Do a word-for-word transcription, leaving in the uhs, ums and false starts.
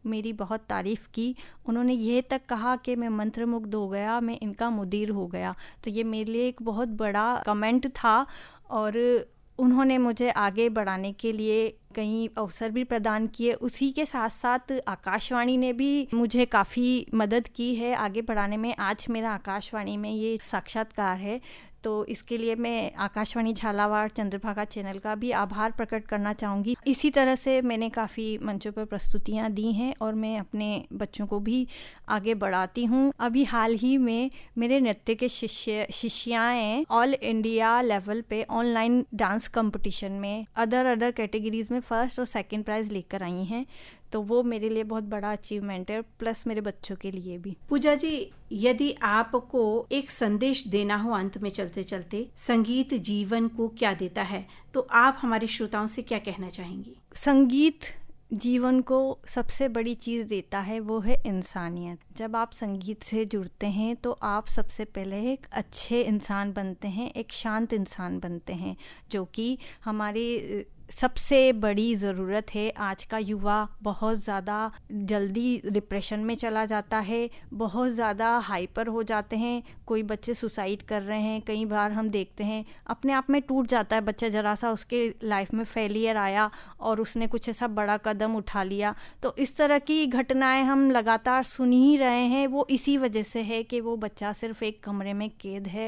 मेरी बहुत तारीफ़ की। उन्होंने ये तक कहा कि मैं मंत्रमुग्ध हो गया, मैं इनका मुदीर हो गया। तो ये मेरे लिए एक बहुत बड़ा कमेंट था और उन्होंने मुझे आगे बढ़ाने के लिए कई अवसर भी प्रदान किए। उसी के साथ साथ आकाशवाणी ने भी मुझे काफ़ी मदद की है आगे बढ़ाने में। आज मेरा आकाशवाणी में ये साक्षात्कार है, तो इसके लिए मैं आकाशवाणी झालावाड़ चंद्रभागा चैनल का भी आभार प्रकट करना चाहूँगी। इसी तरह से मैंने काफ़ी मंचों पर प्रस्तुतियाँ दी हैं और मैं अपने बच्चों को भी आगे बढ़ाती हूँ। अभी हाल ही में मेरे नृत्य के शिष्य शिष्याएँ ऑल इंडिया लेवल पे ऑनलाइन डांस कंपटीशन में अदर अदर कैटेगरीज में फर्स्ट और सेकंड प्राइज़ लेकर आई हैं, तो वो मेरे लिए बहुत बड़ा अचीवमेंट है, प्लस मेरे बच्चों के लिए भी। पूजा जी, यदि आपको एक संदेश देना हो अंत में चलते चलते, संगीत जीवन को क्या देता है, तो आप हमारे श्रोताओं से क्या कहना चाहेंगी? संगीत जीवन को सबसे बड़ी चीज़ देता है, वो है इंसानियत। जब आप संगीत से जुड़ते हैं तो आप सबसे पहले एक अच्छे इंसान बनते हैं, एक शांत इंसान बनते हैं, जो कि हमारी सबसे बड़ी ज़रूरत है। आज का युवा बहुत ज़्यादा जल्दी डिप्रेशन में चला जाता है, बहुत ज़्यादा हाइपर हो जाते हैं, कोई बच्चे सुसाइड कर रहे हैं। कई बार हम देखते हैं अपने आप में टूट जाता है बच्चा, ज़रा सा उसके लाइफ में फेलियर आया और उसने कुछ ऐसा बड़ा कदम उठा लिया। तो इस तरह की घटनाएं हम लगातार सुन ही रहे हैं। वो इसी वजह से है कि वो बच्चा सिर्फ एक कमरे में कैद है